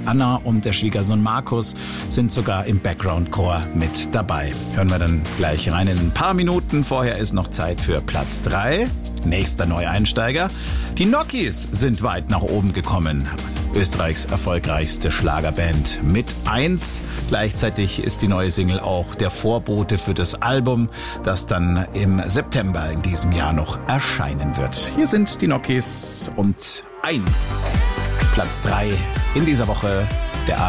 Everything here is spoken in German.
Anna und der Schwiegersohn Markus sind sogar im Background-Chor mit dabei. Hören wir dann gleich rein in ein paar Minuten. Vorher ist noch Zeit für Platz 3. Nächster Neueinsteiger. Die Nokis sind weit nach oben gekommen. Österreichs erfolgreichste Schlagerband mit 1. Gleichzeitig ist die neue Single auch der Vorbote für das Album, das dann im September in diesem Jahr noch erscheinen wird. Hier sind die Nokis und 1. Platz 3 in dieser Woche